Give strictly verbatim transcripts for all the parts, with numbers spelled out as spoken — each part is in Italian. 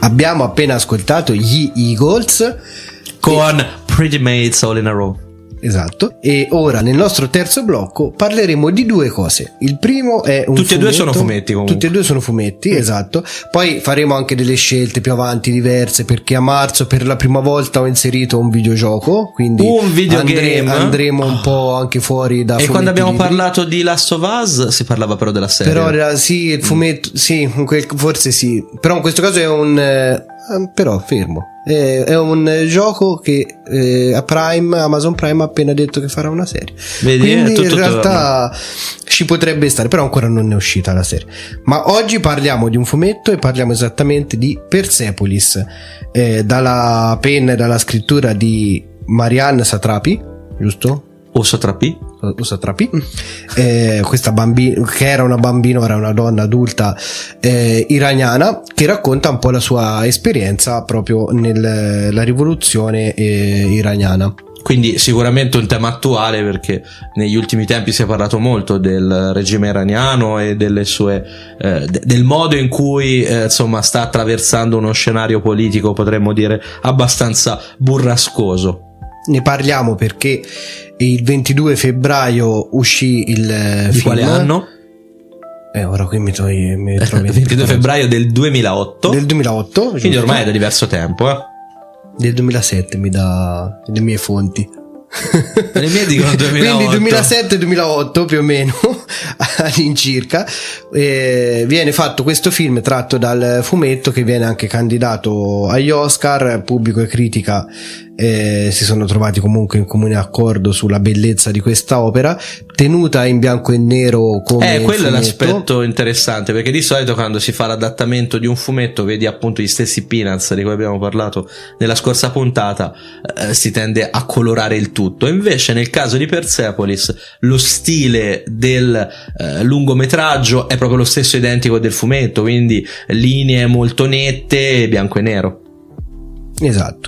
Abbiamo appena ascoltato gli Eagles con e... Pretty Maids All in a Row. Esatto. E ora nel nostro terzo blocco parleremo di due cose. Il primo è un tutti fumetto. e due sono fumetti comunque. Tutti e due sono fumetti, mm. esatto. Poi faremo anche delle scelte più avanti diverse, perché a marzo per la prima volta ho inserito un videogioco, quindi un videogame andre- andremo un po' anche fuori da e quando abbiamo libri. parlato di Last of Us si parlava però della serie. Però era, sì, il fumetto, mm. sì, forse sì. Però in questo caso è un eh, però fermo. È, è un gioco che eh, a Prime, Amazon Prime ha appena detto che farà una serie. Vedi, quindi tutto in realtà torna. Ci potrebbe stare, però ancora non è uscita la serie. Ma oggi parliamo di un fumetto e parliamo esattamente di Persepolis, eh, dalla penna e dalla scrittura di Marianne Satrapi, giusto? O Satrapi? O Satrapi. Eh, questa bambina, che era una bambina, ora una donna adulta eh, iraniana, che racconta un po' la sua esperienza proprio nella rivoluzione eh, iraniana. Quindi sicuramente un tema attuale, perché negli ultimi tempi si è parlato molto del regime iraniano e delle sue eh, de- del modo in cui eh, insomma sta attraversando uno scenario politico, potremmo dire abbastanza burrascoso. Ne parliamo perché il ventidue febbraio uscì il di film. Quale anno? Eh, ora qui mi trovi, mi trovi ventidue febbraio del duemilaotto. Del duemilaotto, quindi giusto? ormai è da diverso tempo, eh. Del duemilasette mi dà le mie fonti. Le mie dicono duemilaotto. Quindi duemilasette duemilaotto più o meno all'incirca eh, viene fatto questo film tratto dal fumetto, che viene anche candidato agli Oscar. Pubblico e critica eh, si sono trovati comunque in comune accordo sulla bellezza di questa opera, tenuta in bianco e nero come eh quello fumetto. È l'aspetto interessante, perché di solito quando si fa l'adattamento di un fumetto, vedi appunto gli stessi Peanuts di cui abbiamo parlato nella scorsa puntata, eh, si tende a colorare il tutto. Invece nel caso di Persepolis lo stile del eh, lungometraggio è proprio lo stesso identico del fumetto, quindi linee molto nette, bianco e nero. Esatto.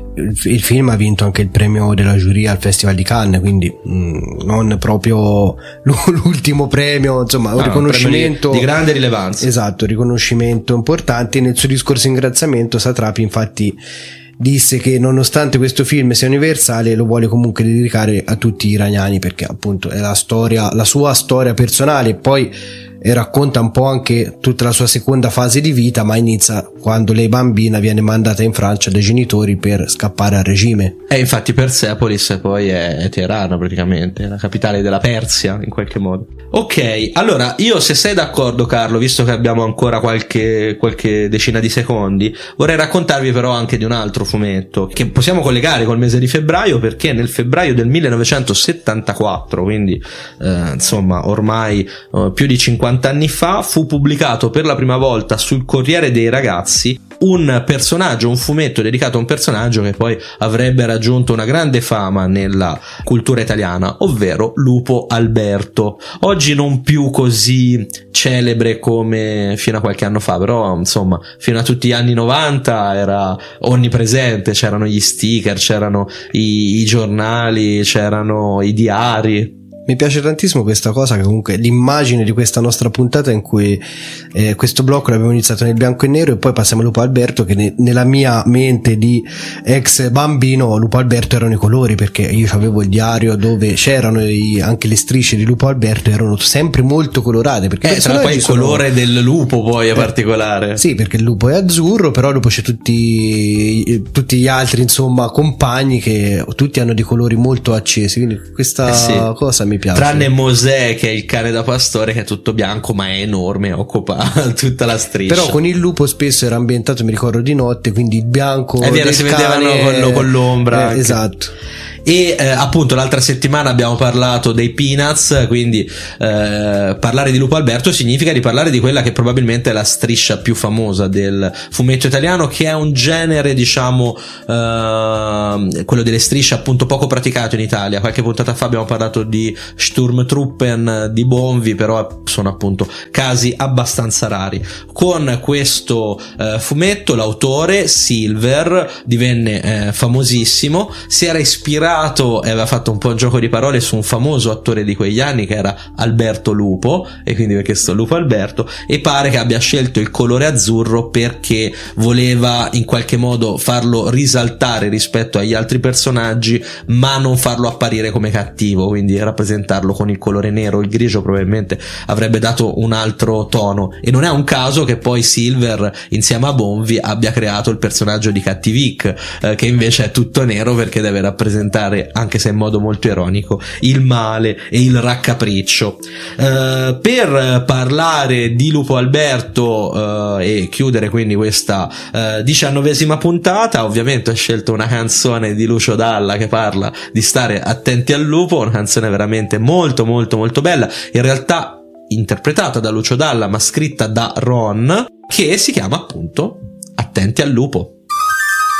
Il film ha vinto anche il premio della giuria al Festival di Cannes, quindi mh, non proprio l'ultimo premio, insomma un ah, riconoscimento un di, di grande rilevanza. Esatto, riconoscimento importante. Nel suo discorso ringraziamento Satrapi infatti disse che nonostante questo film sia universale, lo vuole comunque dedicare a tutti gli iraniani, perché appunto è la storia, la sua storia personale, e poi e racconta un po' anche tutta la sua seconda fase di vita, ma inizia quando lei bambina viene mandata in Francia dai genitori per scappare al regime. E infatti Persepolis poi è, è Teheran, praticamente la capitale della Persia in qualche modo. Ok, allora io, se sei d'accordo Carlo, visto che abbiamo ancora qualche, qualche decina di secondi, vorrei raccontarvi però anche di un altro fumetto che possiamo collegare col mese di febbraio, perché nel febbraio del millenovecentosettantaquattro, quindi eh, insomma ormai eh, più di cinquanta anni fa, fu pubblicato per la prima volta sul Corriere dei Ragazzi un personaggio, un fumetto dedicato a un personaggio che poi avrebbe raggiunto una grande fama nella cultura italiana, ovvero Lupo Alberto. Oggi non più così celebre come fino a qualche anno fa, però insomma fino a tutti gli anni novanta era onnipresente, c'erano gli sticker, c'erano i, i giornali, c'erano i diari. Mi piace tantissimo questa cosa, che comunque l'immagine di questa nostra puntata in cui eh, questo blocco l'abbiamo iniziato nel bianco e nero e poi passiamo a Lupo Alberto, che ne, nella mia mente di ex bambino Lupo Alberto erano i colori, perché io avevo il diario dove c'erano i, anche le strisce di Lupo Alberto, erano sempre molto colorate, perché eh, sarà poi il sono... colore del lupo poi è eh, particolare. Sì, perché il lupo è azzurro, però dopo c'è tutti tutti gli altri insomma compagni che tutti hanno dei colori molto accesi, quindi questa eh sì. cosa mi piace. Tranne Mosè, che è il cane da pastore, che è tutto bianco ma è enorme, occupa tutta la striscia. Però con il lupo spesso era ambientato, mi ricordo, di notte, quindi il bianco è vero, si vedevano con, con l'ombra eh, esatto. E eh, appunto l'altra settimana abbiamo parlato dei Peanuts, quindi eh, parlare di Lupo Alberto significa di parlare di quella che probabilmente è la striscia più famosa del fumetto italiano, che è un genere, diciamo, eh, quello delle strisce appunto poco praticato in Italia. Qualche puntata fa abbiamo parlato di Sturmtruppen di Bonvi, però sono appunto casi abbastanza rari. Con questo eh, fumetto l'autore Silver divenne eh, famosissimo, si era ispirato e aveva fatto un po' un gioco di parole su un famoso attore di quegli anni che era Alberto Lupo, e quindi perché sto Lupo Alberto, e pare che abbia scelto il colore azzurro perché voleva in qualche modo farlo risaltare rispetto agli altri personaggi, ma non farlo apparire come cattivo, quindi rappresentarlo con il colore nero. Il grigio probabilmente avrebbe dato un altro tono, e non è un caso che poi Silver insieme a Bonvi abbia creato il personaggio di Cattivic, eh, che invece è tutto nero perché deve rappresentare, anche se in modo molto ironico, il male e il raccapriccio. Eh, per parlare di Lupo Alberto eh, e chiudere quindi questa eh, diciannovesima puntata, ovviamente ho scelto una canzone di Lucio Dalla che parla di stare attenti al lupo, una canzone veramente molto molto molto bella, in realtà interpretata da Lucio Dalla ma scritta da Ron, che si chiama appunto Attenti al lupo.